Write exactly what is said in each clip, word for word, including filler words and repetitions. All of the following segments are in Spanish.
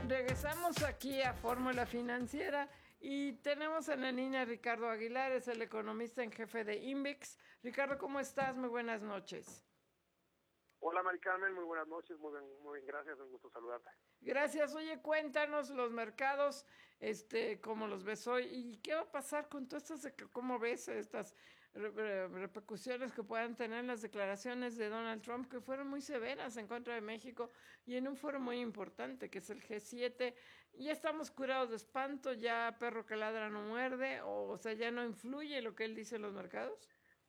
Regresamos aquí a Fórmula Financiera y tenemos en la línea a Ricardo Aguilar, es el economista en jefe de Invex. Ricardo, ¿cómo estás? Muy buenas noches. Hola, Mari Carmen, muy buenas noches, muy bien, muy bien, gracias, un gusto saludarte. Gracias. Oye, cuéntanos los mercados, este, cómo los ves hoy y qué va a pasar con todas estas, cómo ves estas re- re- repercusiones que puedan tener las declaraciones de Donald Trump, que fueron muy severas en contra de México y en un foro muy importante, que es el G siete. Ya estamos curados de espanto, ya perro que ladra no muerde, o, o sea, ya no influye lo que él dice en los mercados.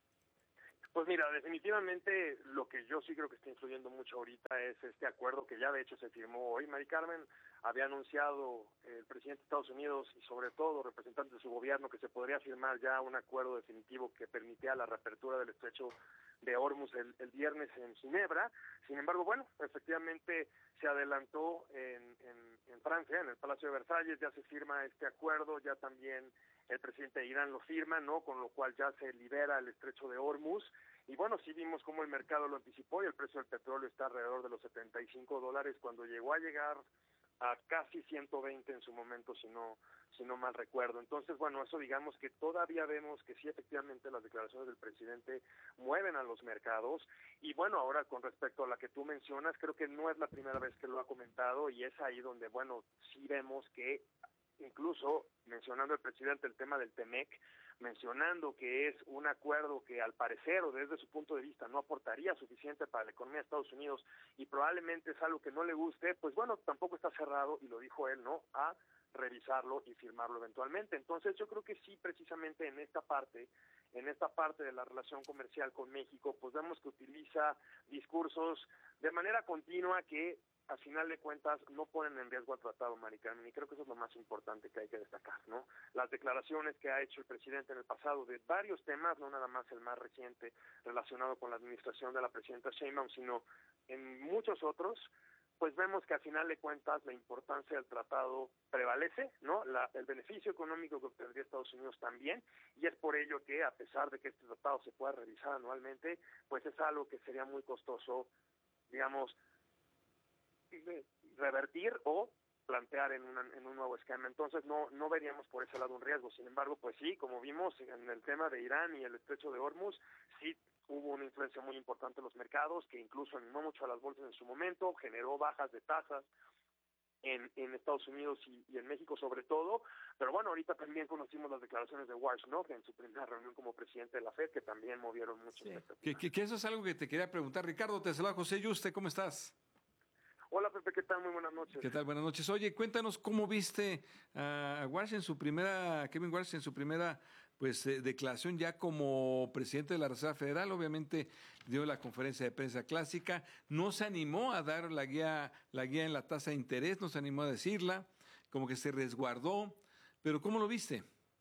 Pues mira, definitivamente lo que yo sí creo que está influyendo mucho ahorita es este acuerdo que ya de hecho se firmó hoy. Mari Carmen había anunciado el presidente de Estados Unidos y sobre todo representantes de su gobierno que se podría firmar ya un acuerdo definitivo que permitía la reapertura del estrecho de Hormuz el, el viernes en Ginebra. Sin embargo, bueno, efectivamente se adelantó en, en, en Francia, en el Palacio de Versalles, ya se firma este acuerdo, ya también el presidente de Irán lo firma, ¿no? Con lo cual ya se libera el estrecho de Hormuz. Y bueno, sí vimos cómo el mercado lo anticipó y el precio del petróleo está alrededor de los setenta y cinco dólares cuando llegó a llegar a casi ciento veinte en su momento, si no si no mal recuerdo. Entonces, bueno, eso digamos que todavía vemos que sí, efectivamente, las declaraciones del presidente mueven a los mercados. Y bueno, ahora con respecto a la que tú mencionas, creo que no es la primera vez que lo ha comentado y es ahí donde, bueno, sí vemos que incluso mencionando el presidente el tema del TEMEC, mencionando que es un acuerdo que al parecer o desde su punto de vista no aportaría suficiente para la economía de Estados Unidos y probablemente es algo que no le guste, pues bueno, tampoco está cerrado, y lo dijo él, ¿no?, a revisarlo y firmarlo eventualmente. Entonces yo creo que sí, precisamente en esta parte, en esta parte de la relación comercial con México, pues vemos que utiliza discursos de manera continua que a final de cuentas no ponen en riesgo al tratado, Mari Carmen, y creo que eso es lo más importante que hay que destacar, ¿no? Las declaraciones que ha hecho el presidente en el pasado de varios temas, no nada más el más reciente relacionado con la administración de la presidenta Sheinbaum, sino en muchos otros, pues vemos que a final de cuentas la importancia del tratado prevalece, ¿no? La, el beneficio económico que obtendría Estados Unidos también, y es por ello que a pesar de que este tratado se pueda revisar anualmente, pues es algo que sería muy costoso, digamos, revertir o plantear en, una, en un nuevo esquema. Entonces no no veríamos por ese lado un riesgo. Sin embargo, pues sí, como vimos en el tema de Irán y el estrecho de Hormuz, sí hubo una influencia muy importante en los mercados, que incluso animó mucho a las bolsas en su momento, generó bajas de tasas en, en Estados Unidos y, y en México sobre todo, pero bueno, ahorita también conocimos las declaraciones de Warnock en su primera reunión como presidente de la Fed, que también movieron mucho Sí. expectativas. Que, que, que eso es algo que te quería preguntar. Ricardo, te saluda José Yuste, ¿cómo estás? Hola Pepe, ¿qué tal? Muy buenas noches. ¿Qué tal? Buenas noches. Oye, cuéntanos cómo viste a Walsh en su primera, Kevin Walsh en su primera pues eh, declaración ya como presidente de la Reserva Federal. Obviamente dio la conferencia de prensa clásica, no se animó a dar la guía, la guía en la tasa de interés, no se animó a decirla, como que se resguardó, pero ¿cómo lo viste?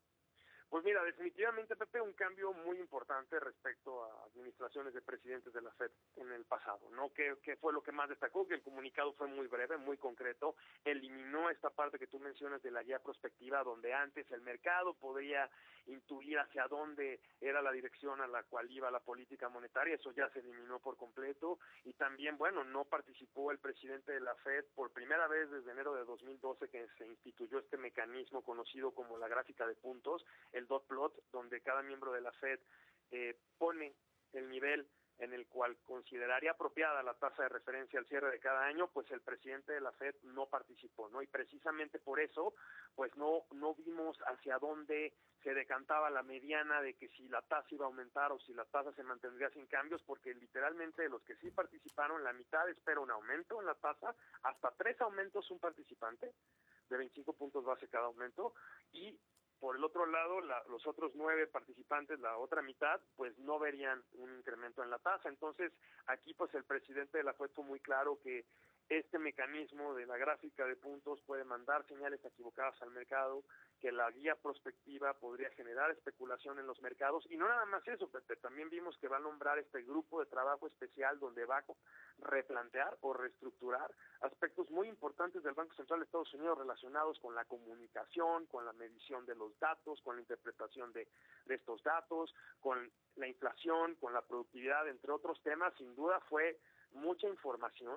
Pues mira, definitivamente, Pepe, un cambio muy importante respecto a administraciones de presidentes de la Fed en el pasado, ¿no? ¿Qué, qué fue lo que más destacó? Que el comunicado fue muy breve, muy concreto, eliminó esta parte que tú mencionas de la guía prospectiva, donde antes el mercado podría intuir hacia dónde era la dirección a la cual iba la política monetaria, eso ya se eliminó por completo, y también, bueno, no participó el presidente de la Fed por primera vez desde enero de dos mil doce que se instituyó este mecanismo conocido como la gráfica de puntos, el dot plot, donde cada miembro de la Fed eh, pone el nivel en el cual consideraría apropiada la tasa de referencia al cierre de cada año, pues el presidente de la Fed no participó, ¿no? Y precisamente por eso, pues no no vimos hacia dónde se decantaba la mediana de que si la tasa iba a aumentar o si la tasa se mantendría sin cambios, porque literalmente de los que sí participaron, la mitad espera un aumento en la tasa, hasta tres aumentos un participante, de veinticinco puntos base cada aumento, y por el otro lado, la, los otros nueve participantes, la otra mitad, pues no verían un incremento en la tasa. Entonces, aquí pues el presidente de la Fed fue muy claro que este mecanismo de la gráfica de puntos puede mandar señales equivocadas al mercado, que la guía prospectiva podría generar especulación en los mercados, y no nada más eso, Pepe, también vimos que va a nombrar este grupo de trabajo especial donde va a replantear o reestructurar aspectos muy importantes del Banco Central de Estados Unidos relacionados con la comunicación, con la medición de los datos, con la interpretación de, de estos datos, con la inflación, con la productividad, entre otros temas. Sin duda fue mucha información,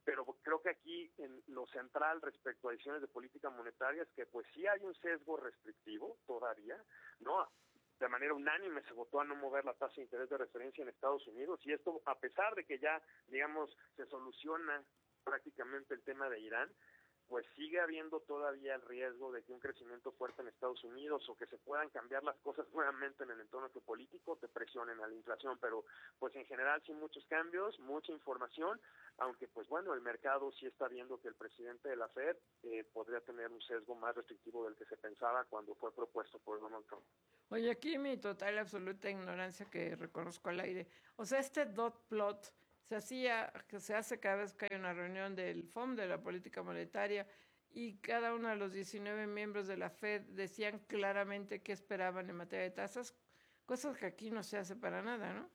pero creo que aquí en lo central respecto a decisiones de política monetaria es que pues sí hay un sesgo restrictivo todavía, ¿no? De manera unánime se votó a no mover la tasa de interés de referencia en Estados Unidos, y esto a pesar de que ya, digamos, se soluciona prácticamente el tema de Irán, pues sigue habiendo todavía el riesgo de que un crecimiento fuerte en Estados Unidos o que se puedan cambiar las cosas nuevamente en el entorno geopolítico te presionen a la inflación, pero pues en general sí muchos cambios, mucha información, aunque pues bueno, el mercado sí está viendo que el presidente de la Fed eh, podría tener un sesgo más restrictivo del que se pensaba cuando fue propuesto por Donald Trump. Oye, aquí mi total y absoluta ignorancia que reconozco al aire. O sea, este dot plot se hacía, que se hace cada vez que hay una reunión del F O M, de la política monetaria, y cada uno de los diecinueve miembros de la Fed decían claramente qué esperaban en materia de tasas, cosas que aquí no se hace para nada, ¿no?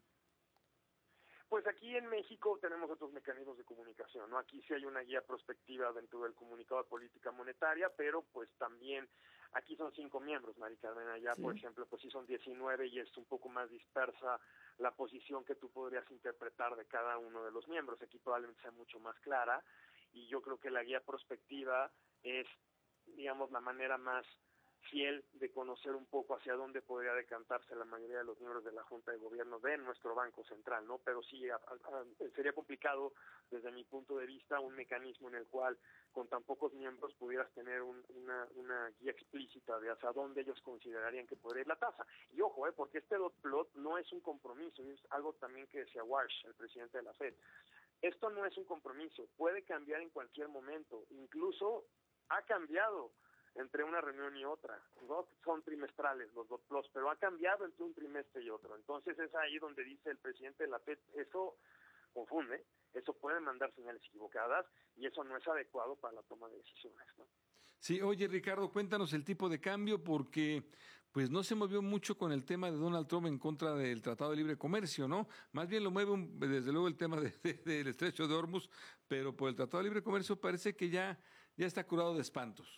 Pues aquí en México tenemos otros mecanismos de comunicación, ¿no? Aquí sí hay una guía prospectiva dentro del comunicado de política monetaria, pero pues también aquí son cinco miembros, Mari Carmen, allá sí. Por ejemplo, pues sí son diecinueve y es un poco más dispersa la posición que tú podrías interpretar de cada uno de los miembros. Aquí probablemente sea mucho más clara, y yo creo que la guía prospectiva es, digamos, la manera más fiel de conocer un poco hacia dónde podría decantarse la mayoría de los miembros de la Junta de Gobierno de nuestro Banco Central, ¿no? Pero sí, a, a, sería complicado, desde mi punto de vista, un mecanismo en el cual con tan pocos miembros pudieras tener un, una, una guía explícita de hacia dónde ellos considerarían que podría ir la tasa. Y ojo, eh, porque este dot plot no es un compromiso, es algo también que decía Warsh, el presidente de la Fed. Esto no es un compromiso, puede cambiar en cualquier momento, incluso ha cambiado entre una reunión y otra, ¿no? Son trimestrales los dot plots, pero ha cambiado entre un trimestre y otro. Entonces es ahí donde dice el presidente de la Fed, eso confunde, eso puede mandar señales equivocadas y eso no es adecuado para la toma de decisiones, ¿no? Sí, oye Ricardo, cuéntanos el tipo de cambio, porque pues no se movió mucho con el tema de Donald Trump en contra del Tratado de Libre Comercio, ¿no? Más bien lo mueve un, desde luego el tema de, de, del Estrecho de Hormuz, pero por el Tratado de Libre Comercio parece que ya, ya está curado de espantos.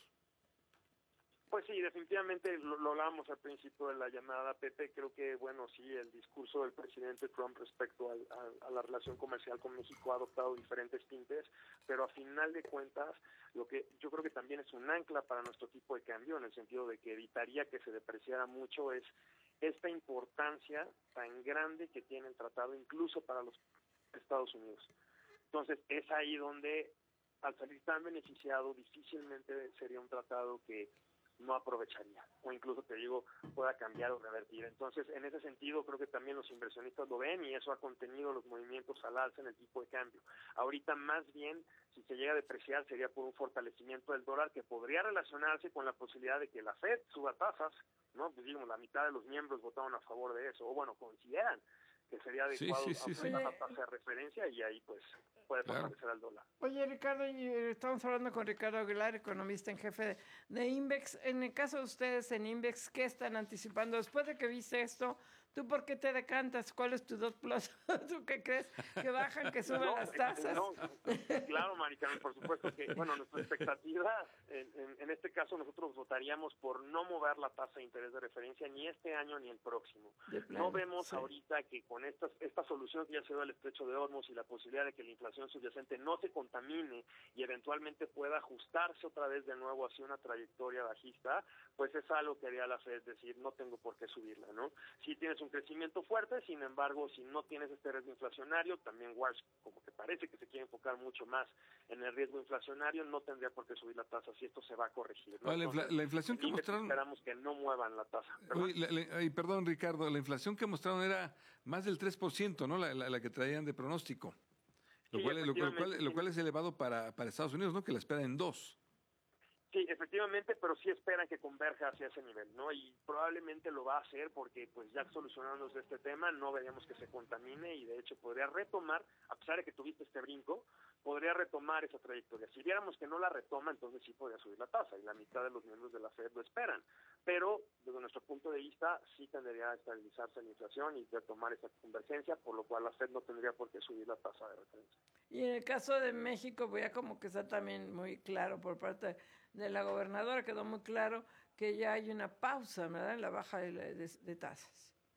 Pues sí, definitivamente lo, lo hablábamos al principio de la llamada, Pepe. Creo que, bueno, sí, el discurso del presidente Trump respecto al, a, a la relación comercial con México ha adoptado diferentes tintes, pero a final de cuentas, lo que yo creo que también es un ancla para nuestro tipo de cambio, en el sentido de que evitaría que se depreciara mucho, es esta importancia tan grande que tiene el tratado, incluso para los Estados Unidos. Entonces, es ahí donde, al salir tan beneficiado, difícilmente sería un tratado que no aprovecharía, o incluso te digo, pueda cambiar o revertir. Entonces, en ese sentido, creo que también los inversionistas lo ven y eso ha contenido los movimientos al alza en el tipo de cambio. Ahorita, más bien, si se llega a depreciar, sería por un fortalecimiento del dólar que podría relacionarse con la posibilidad de que la Fed suba tasas, ¿no? Pues digamos, la mitad de los miembros votaron a favor de eso, o bueno, consideran que sería adecuado sí, sí, sí, aumentar sí. la tasa de referencia y ahí, pues, puede fortalecer Claro. al dólar. Oye, Ricardo, y, eh, estamos hablando con Ricardo Aguilar, economista en jefe de, de Invex. En el caso de ustedes en Invex, ¿qué están anticipando? Después de que viste esto, ¿tú por qué te decantas? ¿Cuál es tu dot plus? ¿Tú qué crees? ¿Que bajan, que suben No, las tasas? No, claro, Maricarmen, por supuesto que, bueno, nuestra expectativa, en, en, en este caso nosotros votaríamos por no mover la tasa de interés de referencia ni este año ni el próximo. Plano, no vemos sí. ahorita que con estas, esta solución que ya se dio al Estrecho de Hormuz y la posibilidad de que la inflación subyacente no se contamine y eventualmente pueda ajustarse otra vez de nuevo hacia una trayectoria bajista, pues es algo que haría la Fed, decir, no tengo por qué subirla, ¿no? Si tienes un crecimiento fuerte, sin embargo, si no tienes este riesgo inflacionario, también Walsh como que parece que se quiere enfocar mucho más en el riesgo inflacionario, no tendría por qué subir la tasa si esto se va a corregir, ¿no? Ah, la, infla, Entonces, la inflación que mostraron... Esperamos que no muevan la tasa. Oye, la, la, ay, perdón, Ricardo, la inflación que mostraron era más del tres por ciento, ¿no? La, la, la que traían de pronóstico. Lo, sí, cual, lo, lo, cual, sí. lo cual es elevado para, para Estados Unidos, ¿no? Que la esperan en dos. Sí, efectivamente, pero sí esperan que converja hacia ese nivel, ¿no? Y probablemente lo va a hacer porque, pues, ya solucionándose este tema, no veríamos que se contamine y, de hecho, podría retomar, a pesar de que tuviste este brinco, podría retomar esa trayectoria. Si viéramos que no la retoma, entonces sí podría subir la tasa y la mitad de los miembros de la Fed lo esperan. Pero, desde nuestro punto de vista, sí tendría a estabilizarse la inflación y retomar esa convergencia, por lo cual la Fed no tendría por qué subir la tasa de referencia. Y en el caso de México, pues ya como que está también muy claro por parte de la gobernadora, quedó muy claro que ya hay una pausa, ¿verdad?, en la baja de, de, de tasas.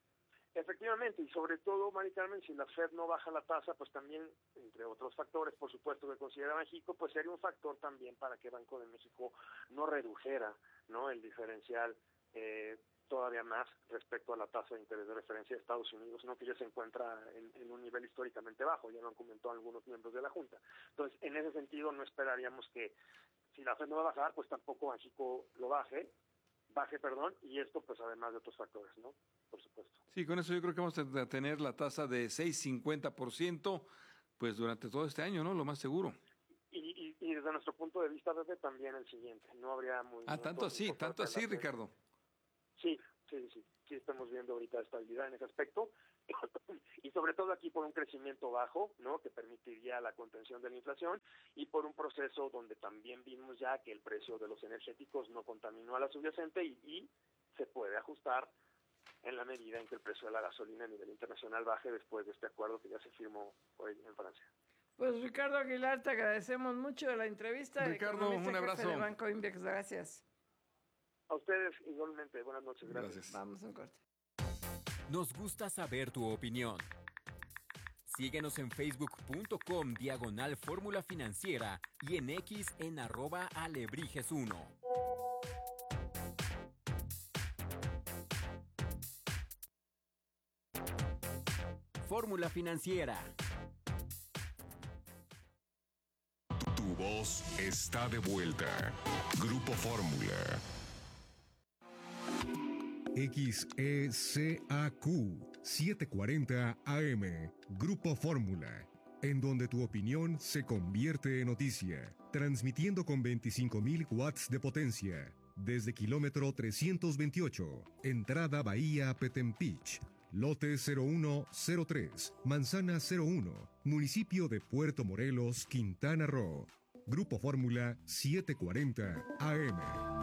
Efectivamente, y sobre todo, Mari Carmen, si la Fed no baja la tasa, pues también, entre otros factores, por supuesto, que considera México, pues sería un factor también para que Banco de México no redujera, ¿no?, el diferencial eh, todavía más respecto a la tasa de interés de referencia de Estados Unidos, ¿no?, que ya se encuentra en, en un nivel históricamente bajo, ya lo han comentado algunos miembros de la Junta. Entonces, en ese sentido, no esperaríamos que, si la Fed no va a bajar, pues tampoco México lo baje, baje, perdón, y esto pues además de otros factores, ¿no? Por supuesto. Sí, con eso yo creo que vamos a tener la tasa de seis punto cincuenta por ciento pues durante todo este año, ¿no? Lo más seguro. Y, y, y desde nuestro punto de vista, Pepe, también el siguiente, no habría muy... Ah, tanto así, tanto así, Ricardo. Sí, sí, sí, sí estamos viendo ahorita estabilidad en ese aspecto, y sobre todo aquí por un crecimiento bajo, ¿no?, que permitiría la contención de la inflación, y por un proceso donde también vimos ya que el precio de los energéticos no contaminó a la subyacente y, y se puede ajustar en la medida en que el precio de la gasolina a nivel internacional baje después de este acuerdo que ya se firmó hoy en Francia. Pues Ricardo Aguilar, te agradecemos mucho la entrevista. Ricardo, un abrazo. Jefe de Banco Invex, gracias. A ustedes igualmente, buenas noches, gracias. Gracias. Vamos a un corte. Nos gusta saber tu opinión. Síguenos en facebook.com diagonal Fórmula Financiera y en X en arroba alebrijes uno. Fórmula Financiera. Tu voz está de vuelta. Grupo Fórmula. X E C A Q setecientos cuarenta A M, Grupo Fórmula, en donde tu opinión se convierte en noticia, transmitiendo con veinticinco mil watts de potencia, desde kilómetro trescientos veintiocho, entrada Bahía Petempich, lote cero uno cero tres, manzana cero uno, municipio de Puerto Morelos, Quintana Roo. Grupo Fórmula setecientos cuarenta A M.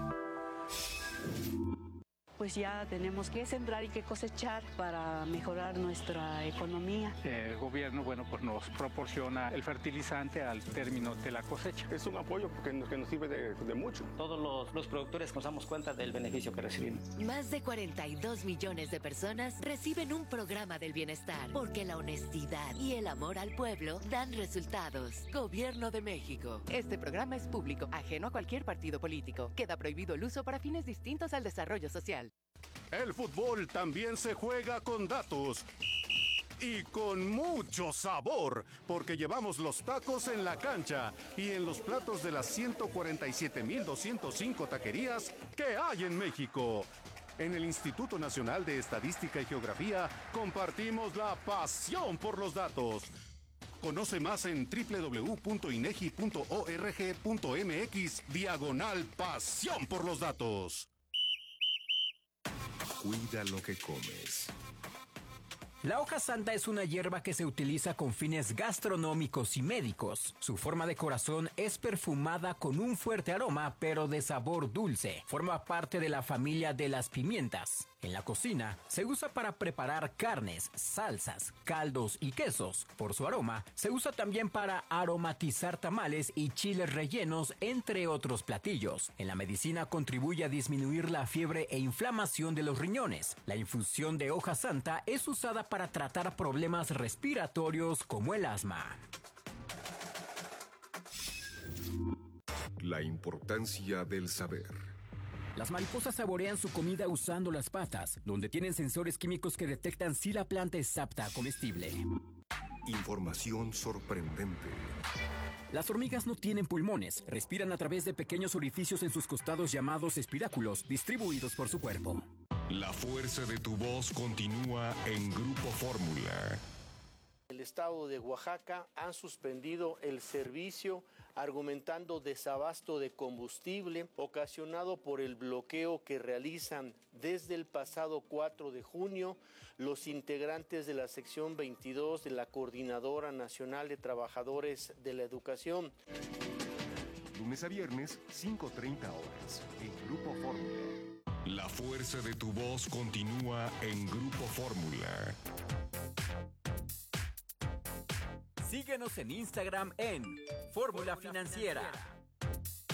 Pues ya tenemos que sembrar y que cosechar para mejorar nuestra economía. El gobierno, bueno, pues nos proporciona el fertilizante al término de la cosecha. Es un apoyo que nos, que nos sirve de, de mucho. Todos los, los productores nos damos cuenta del beneficio que recibimos. Más de cuarenta y dos millones de personas reciben un programa del bienestar, porque la honestidad y el amor al pueblo dan resultados. Gobierno de México. Este programa es público, ajeno a cualquier partido político. Queda prohibido el uso para fines distintos al desarrollo social. El fútbol también se juega con datos y con mucho sabor, porque llevamos los tacos en la cancha y en los platos de las ciento cuarenta y siete mil doscientas cinco taquerías que hay en México. En el Instituto Nacional de Estadística y Geografía compartimos la pasión por los datos. Conoce más en doble u doble u doble u punto inegi punto org punto mx diagonal pasión por los datos. Cuida lo que comes. La hoja santa es una hierba que se utiliza con fines gastronómicos y médicos. Su forma de corazón es perfumada con un fuerte aroma, pero de sabor dulce. Forma parte de la familia de las pimientas. En la cocina se usa para preparar carnes, salsas, caldos y quesos. Por su aroma, se usa también para aromatizar tamales y chiles rellenos, entre otros platillos. En la medicina contribuye a disminuir la fiebre e inflamación de los riñones. La infusión de hoja santa es usada para tratar problemas respiratorios como el asma. La importancia del saber. Las mariposas saborean su comida usando las patas, donde tienen sensores químicos que detectan si la planta es apta a comestible. Información sorprendente. Las hormigas no tienen pulmones, respiran a través de pequeños orificios en sus costados llamados espiráculos, distribuidos por su cuerpo. La fuerza de tu voz continúa en Grupo Fórmula. El estado de Oaxaca han suspendido el servicio argumentando desabasto de combustible ocasionado por el bloqueo que realizan desde el pasado cuatro de junio los integrantes de la sección veintidós de la Coordinadora Nacional de Trabajadores de la Educación. Lunes a viernes, cinco treinta horas, en Grupo Fórmula. La fuerza de tu voz continúa en Grupo Fórmula. Síguenos en Instagram en Fórmula Financiera.